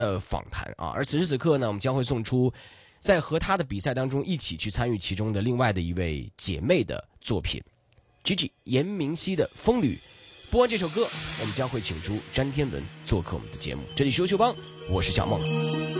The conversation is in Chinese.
访谈啊。而此时此刻呢，我们将会送出在和她的比赛当中一起去参与其中的另外的一位姐妹的作品 Gigi 严明熙的《风旅》。播完这首歌，我们将会请出詹天文做客我们的节目。这里是优秀帮，我是小梦。